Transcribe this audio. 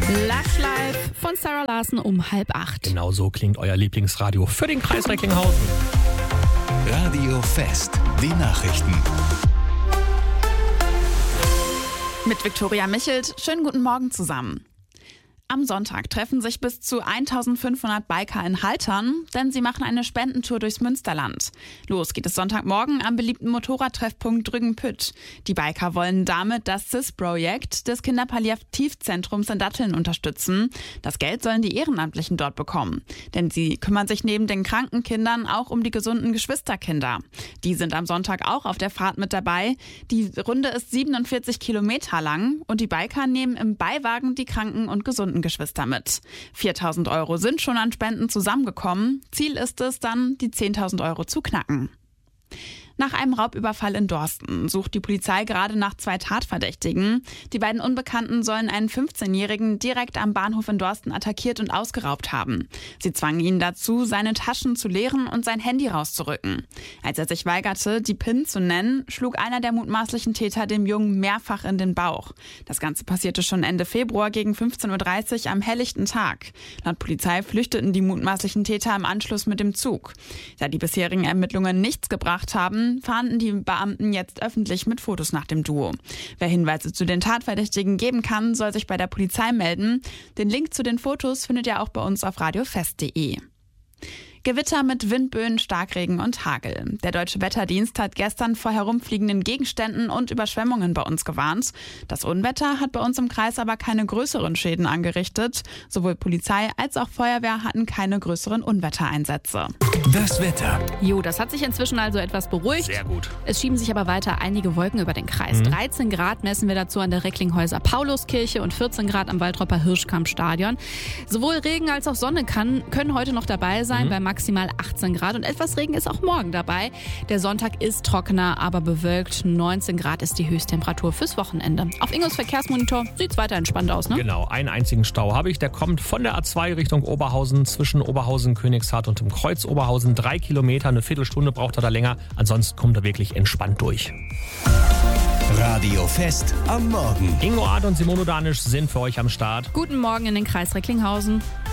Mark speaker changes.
Speaker 1: Lush Life von Sarah Larson um 7:30.
Speaker 2: Genau so klingt euer Lieblingsradio für den Kreis Recklinghausen.
Speaker 3: Radio Fest, die Nachrichten.
Speaker 1: Mit Viktoria Michelt. Schönen guten Morgen zusammen. Am Sonntag treffen sich bis zu 1500 Biker in Haltern, denn sie machen eine Spendentour durchs Münsterland. Los geht es Sonntagmorgen am beliebten Motorradtreffpunkt Drügenpütt. Die Biker wollen damit das CIS-Projekt des Kinderpalliativzentrums in Datteln unterstützen. Das Geld sollen die Ehrenamtlichen dort bekommen, denn sie kümmern sich neben den kranken Kindern auch um die gesunden Geschwisterkinder. Die sind am Sonntag auch auf der Fahrt mit dabei. Die Runde ist 47 Kilometer lang und die Biker nehmen im Beiwagen die kranken und gesunden Geschwister mit. 4.000 Euro sind schon an Spenden zusammengekommen. Ziel ist es dann, die 10.000 Euro zu knacken. Nach einem Raubüberfall in Dorsten sucht die Polizei gerade nach 2 Tatverdächtigen. Die beiden Unbekannten sollen einen 15-Jährigen direkt am Bahnhof in Dorsten attackiert und ausgeraubt haben. Sie zwangen ihn dazu, seine Taschen zu leeren und sein Handy rauszurücken. Als er sich weigerte, die PIN zu nennen, schlug einer der mutmaßlichen Täter dem Jungen mehrfach in den Bauch. Das Ganze passierte schon Ende Februar gegen 15.30 Uhr am helllichten Tag. Laut Polizei flüchteten die mutmaßlichen Täter im Anschluss mit dem Zug. Da die bisherigen Ermittlungen nichts gebracht haben, fahnden die Beamten jetzt öffentlich mit Fotos nach dem Duo. Wer Hinweise zu den Tatverdächtigen geben kann, soll sich bei der Polizei melden. Den Link zu den Fotos findet ihr auch bei uns auf radiofest.de. Gewitter mit Windböen, Starkregen und Hagel. Der Deutsche Wetterdienst hat gestern vor herumfliegenden Gegenständen und Überschwemmungen bei uns gewarnt. Das Unwetter hat bei uns im Kreis aber keine größeren Schäden angerichtet. Sowohl Polizei als auch Feuerwehr hatten keine größeren Unwettereinsätze.
Speaker 3: Das Wetter.
Speaker 1: Das hat sich inzwischen also etwas beruhigt.
Speaker 2: Sehr gut.
Speaker 1: Es schieben sich aber weiter einige Wolken über den Kreis. 13 Grad messen wir dazu an der Recklinghäuser Pauluskirche und 14 Grad am Waltropper Hirschkampfstadion. Sowohl Regen als auch Sonne können heute noch dabei sein, bei maximal 18 Grad. Und etwas Regen ist auch morgen dabei. Der Sonntag ist trockener, aber bewölkt. 19 Grad ist die Höchsttemperatur fürs Wochenende. Auf Ingos Verkehrsmonitor sieht es weiter entspannt aus, ne?
Speaker 2: Genau, einen einzigen Stau habe ich. Der kommt von der A2 Richtung Oberhausen, zwischen Oberhausen, Königshardt und dem Kreuz Oberhausen. 3 Kilometer, eine Viertelstunde braucht er da länger. Ansonsten kommt er wirklich entspannt durch.
Speaker 3: Radio Fest am Morgen.
Speaker 2: Ingo Art und Simone Danisch sind für euch am Start.
Speaker 1: Guten Morgen in den Kreis Recklinghausen.